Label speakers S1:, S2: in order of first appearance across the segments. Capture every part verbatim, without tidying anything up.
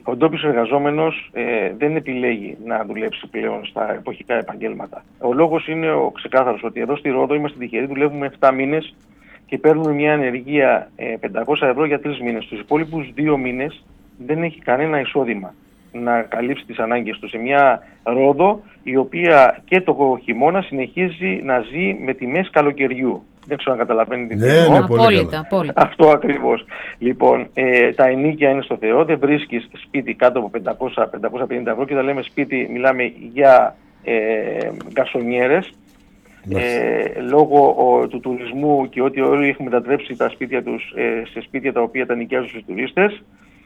S1: ο ντόπιος εργαζόμενος ε, δεν επιλέγει να δουλέψει πλέον στα εποχικά επαγγέλματα. Ο λόγος είναι ο ξεκάθαρος, ότι εδώ στη Ρόδο είμαστε τυχεροί, δουλεύουμε επτά μήνες και παίρνουμε μια ανεργία ε, πεντακόσια ευρώ για τρεις μήνες. Στους υπόλοιπους δύο μήνες δεν έχει κανένα εισόδημα να καλύψει τις ανάγκες του σε μια Ρόδο η οποία και το χειμώνα συνεχίζει να ζει με τιμές καλοκαιριού. Δεν ξέρω αν καταλαβαίνετε τι
S2: εννοώ.
S3: Ναι, απόλυτα, απόλυτα.
S1: Αυτό ακριβώς. Λοιπόν, ε, τα ενοίκια είναι στο Θεό, δεν βρίσκεις σπίτι κάτω από πεντακόσια με πεντακόσια πενήντα ευρώ και όταν λέμε σπίτι μιλάμε για ε, γκαρσονιέρες. Ε, λόγω ο, του τουρισμού και ότι όλοι έχουν μετατρέψει τα σπίτια τους ε, σε σπίτια τα οποία τα νοικιάζουν στους τουρίστες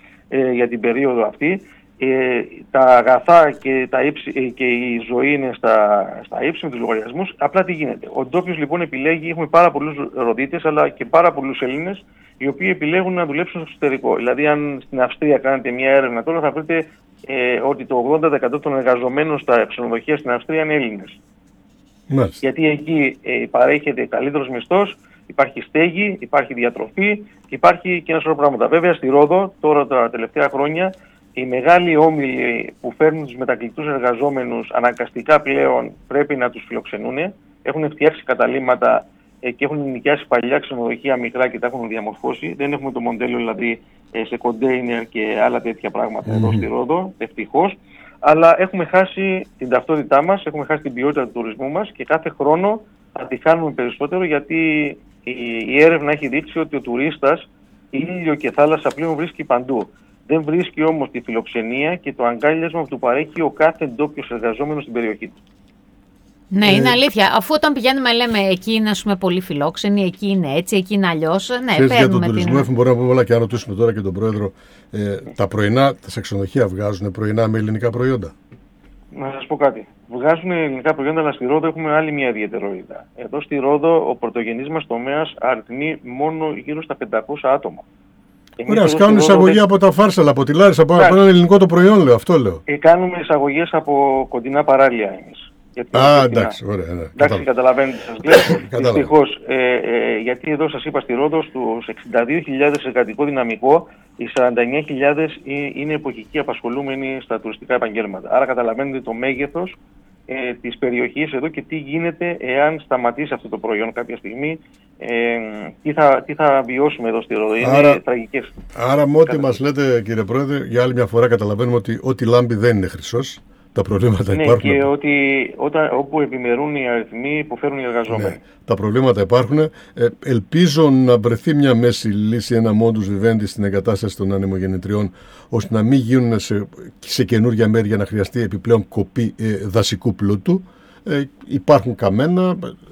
S1: ε, για την περίοδο αυτή. Ε, τα αγαθά και, τα ύψη, ε, και η ζωή είναι στα, στα ύψη με τους λογαριασμούς. Απλά τι γίνεται. Ο ντόπιος λοιπόν επιλέγει, έχουμε πάρα πολλούς Ροδίτες αλλά και πάρα πολλούς Έλληνες οι οποίοι επιλέγουν να δουλέψουν στο εξωτερικό. Δηλαδή αν στην Αυστρία κάνετε μια έρευνα τώρα θα βρείτε ε, ότι το ογδόντα τοις εκατό των εργαζομένων στα ξενοδοχεία στην Αυστρία είναι Έλληνες. Μάλιστα. Γιατί εκεί ε, παρέχεται καλύτερος μισθός, υπάρχει στέγη, υπάρχει διατροφή, υπάρχει και ένα σωρό πράγματα. Βέβαια στη Ρόδο τώρα τα τελευταία χρόνια οι μεγάλοι όμιλοι που φέρνουν τους μετακλητούς εργαζόμενους αναγκαστικά πλέον πρέπει να τους φιλοξενούν. Έχουν φτιάξει καταλύματα ε, και έχουν νοικιάσει παλιά ξενοδοχεία μικρά και τα έχουν διαμορφώσει. Δεν έχουμε το μοντέλο δηλαδή ε, σε κοντέινερ και άλλα τέτοια πράγματα mm. εδώ στη Ρόδο, ευτυχώς. Αλλά έχουμε χάσει την ταυτότητά μας, έχουμε χάσει την ποιότητα του τουρισμού μας και κάθε χρόνο αντιχάνουμε περισσότερο γιατί η, η έρευνα έχει δείξει ότι ο τουρίστας ήλιο και θάλασσα πλέον βρίσκει παντού. Δεν βρίσκει όμως τη φιλοξενία και το αγκάλιασμα που του παρέχει ο κάθε ντόπιος εργαζόμενος στην περιοχή του.
S3: Ναι, είναι ε... αλήθεια. Αφού όταν πηγαίνουμε λέμε εκεί είναι ας πούμε πολύ φιλόξενοι, εκεί είναι έτσι, εκεί είναι αλλιώς. Ναι,
S2: ξέρεις, για τον τουρισμό την... μπορούμε να πούμε όλα και να ρωτήσουμε τώρα και τον Πρόεδρο. Ε, τα πρωινά, τα ξενοδοχεία βγάζουν πρωινά με ελληνικά προϊόντα.
S1: Να σας πω κάτι. Βγάζουν ελληνικά προϊόντα, αλλά στη Ρόδο έχουμε άλλη μια ιδιαιτερότητα. Εδώ στη Ρόδο ο πρωτογενής μας τομέας αριθμεί μόνο γύρω στα πεντακόσια άτομα.
S2: Ωραία, ας κάνουν εισαγωγή δεν... από τα Φάρσαλα, από τη Λάρισα, από ένα ελληνικό το προϊόν, λέω, αυτό λέω.
S1: Ε, κάνουμε εισαγωγές από κοντινά παράλια εμείς.
S2: Α, εντάξει, ωραία. Ναι,
S1: εντάξει, καταλαβαίνετε τι σας λέω. Δυστυχώς, ε, ε, γιατί εδώ σας είπα στη Ρόδο, στους εξήντα δύο χιλιάδες εργατικό δυναμικό, οι σαράντα εννέα χιλιάδες είναι εποχικοί απασχολούμενοι στα τουριστικά επαγγέλματα. Άρα καταλαβαίνετε το μέγεθος ε, της περιοχής εδώ και τι γίνεται εάν σταματήσει αυτό το προϊόν κάποια στιγμή. Ε, τι, θα, τι θα βιώσουμε εδώ στη Ρόδο. Είναι άρα, τραγικές.
S2: Άρα με ό,τι μας λέτε κύριε Πρόεδρε, για άλλη μια φορά καταλαβαίνουμε ότι ό,τι λάμπει δεν είναι χρυσός. Τα προβλήματα
S1: ναι,
S2: υπάρχουν.
S1: Και ότι όταν, όπου επιμερούν οι αριθμοί που φέρουν οι εργαζόμενοι. Ναι,
S2: τα προβλήματα υπάρχουν. Ε, ελπίζω να βρεθεί μια μέση λύση, ένα modus vivendi στην εγκατάσταση των ανεμογεννητριών, ώστε να μην γίνουν σε, σε καινούργια μέρη για να χρειαστεί επιπλέον κοπή ε, δασικού πλούτου. Ε, υπάρχουν καμένα,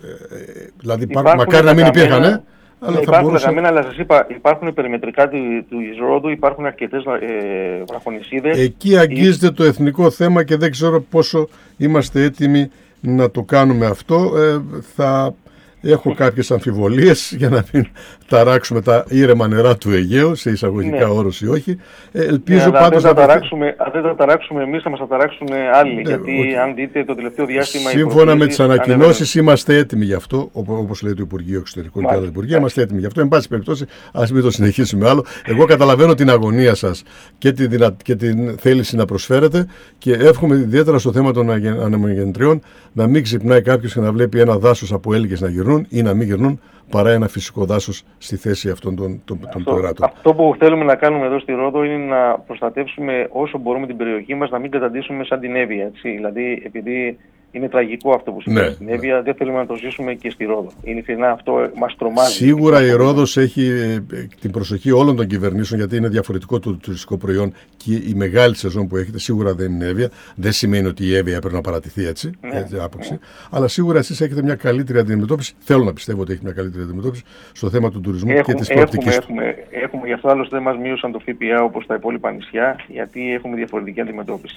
S2: ε, δηλαδή υπάρχουν, μακάρι να μην υπήρχαν. Ε,
S1: Αλλά ναι, υπάρχουν μπορούσα... καμένα, αλλά σας είπα, υπάρχουν περιμετρικά του, του Ρόδου, υπάρχουν αρκετές ε, βραχονησίδες.
S2: Εκεί αγγίζεται ή... το εθνικό θέμα και δεν ξέρω πόσο είμαστε έτοιμοι να το κάνουμε αυτό. Ε, θα έχω κάποιες αμφιβολίες για να μην ταράξουμε τα ήρεμα νερά του Αιγαίου, σε εισαγωγικά ναι. όρος ή όχι. Ε, ελπίζω
S1: ναι,
S2: πάντως
S1: δεν θα, ταράξουμε, δεν θα ταράξουμε εμείς, θα μας θα ταράξουν άλλοι. Ναι, γιατί ότι... αν δείτε το τελευταίο διάστημα...
S2: Σύμφωνα με τις ανακοινώσεις είμαστε έτοιμοι γι' αυτό, όπως λέει το Υπουργείο Εξωτερικών και άλλα Υπουργεία, είμαστε έτοιμοι γι' αυτό. Εν πάση περιπτώσει, ας μην το συνεχίσουμε άλλο. Εγώ καταλαβαίνω την αγωνία σας και τη, δυνα... και την θέληση να προσφέρετε και εύχομαι ιδιαίτερα στο θέμα των ανεμογεννητριών να μην ξυπνάει κάποιος και να βλέπει ένα δάσος από έλικες να γυρνούν ή να μην γυρνούν, παρά ένα φυσικό δάσος στη θέση αυτών των, των, των ποράτων.
S1: Αυτό που θέλουμε να κάνουμε εδώ στη Ρόδο είναι να προστατεύσουμε όσο μπορούμε την περιοχή μας, να μην καταντήσουμε σαν την Εύβοια. Έτσι. Δηλαδή, επειδή είναι τραγικό αυτό που συμβαίνει ναι, στην Εύβοια, ναι. δεν θέλουμε να το ζήσουμε και στη Ρόδο. Ειλικρινά αυτό μας τρομάζει.
S2: Σίγουρα η Ρόδος έχει ε, την προσοχή όλων των κυβερνήσεων, γιατί είναι διαφορετικό το τουριστικό προϊόν και η μεγάλη σεζόν που έχετε σίγουρα δεν είναι Εύβοια. Δεν σημαίνει ότι η Εύβοια πρέπει να παρατηθεί έτσι, ναι, έτσι άποψη. Ναι. Αλλά σίγουρα εσείς έχετε μια καλύτερη αντιμετώπιση. Θέλω να πιστεύω ότι έχει μια καλύτερη αντιμετώπιση στο θέμα του τουρισμού έχουμε, και της προοπτικής του.
S1: Έχουμε, έχουμε, γι' αυτό άλλωστε δεν μας μείωσαν το ΦΠΑ όπως τα υπόλοιπα νησιά, γιατί έχουμε διαφορετική αντιμετώπιση.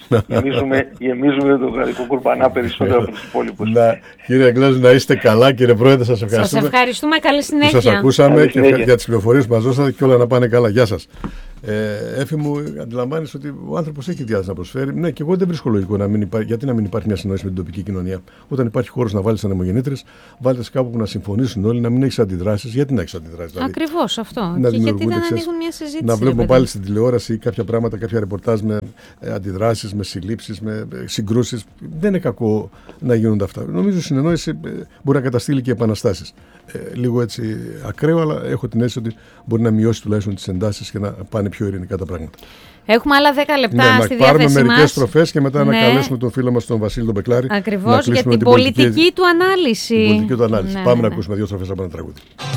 S1: Γεμίζουμε το γαλλικό κουρπανά περισσότερο από τους υπόλοιπους.
S2: Να, κύριε Αγγλέζου, να είστε καλά, κύριε Πρόεδρε, σας ευχαριστούμε.
S3: Σας ευχαριστούμε, καλή συνέχεια.
S2: Σας ακούσαμε και για τις πληροφορίες που μας δώσατε και όλα να πάνε καλά. Γεια σας. Ε, Έφη μου, αντιλαμβάνεσαι ότι ο άνθρωπος έχει διάθεση να προσφέρει. Ναι, και εγώ δεν βρίσκω λογικό να μην υπάρχει, γιατί να μην υπάρχει μια συνεννόηση με την τοπική κοινωνία. Όταν υπάρχει χώρος να βάλεις ανεμογεννήτριες, βάλτε κάπου που να συμφωνήσουν όλοι, να μην έχεις αντιδράσεις. Γιατί να έχεις αντιδράσεις, δηλαδή.
S3: Ακριβώς αυτό.
S2: Να
S3: και γιατί δεν ανοίγουν μια συζήτηση.
S2: Να βλέπουμε πάλι στην τηλεόραση κάποια πράγματα, κάποια ρεπορτάζ με ε, αντιδράσεις, με συλλήψεις, με ε, συγκρούσεις. Δεν είναι κακό να γίνονται αυτά. Νομίζω η συνεννόηση ε, μπορεί να καταστήλει και επαναστάσεις. Ε, λίγο έτσι ακραίο, αλλά έχω την αίσθηση ότι μπορεί να μειώσει τουλάχιστον τις εντάσεις και να πάνε πιο ειρηνικά τα πράγματα.
S3: Έχουμε άλλα δέκα λεπτά
S2: ναι,
S3: στη διάθεσή μας.
S2: Πάρουμε μερικές στροφές και μετά ναι. να καλέσουμε τον φίλο μας τον Βασίλη τον Μπεκλάρη.
S3: Ακριβώς, για την, την πολιτική, πολιτική του ανάλυση.
S2: Την πολιτική του ανάλυση.
S3: Ναι,
S2: Πάμε
S3: ναι,
S2: να
S3: ναι.
S2: ακούσουμε δύο στροφές από ένα τραγούδι.